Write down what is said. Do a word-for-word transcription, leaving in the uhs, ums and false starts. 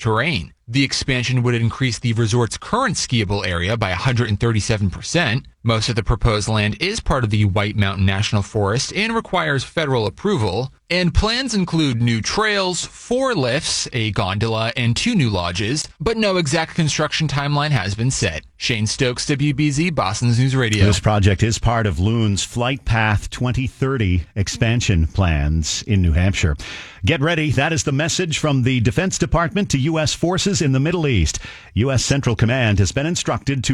terrain. The expansion would increase the resort's current skiable area by one hundred thirty-seven percent. Most of the proposed land is part of the White Mountain National Forest and requires federal approval. And plans include new trails, four lifts, a gondola, and two new lodges, but no exact construction timeline has been set. Shane Stokes, W B Z, Boston's News Radio. This project is part of Loon's Flight Path twenty thirty expansion plans in New Hampshire. Get ready. That is the message from the Defense Department to U S forces in the Middle East. U S Central Command has been instructed to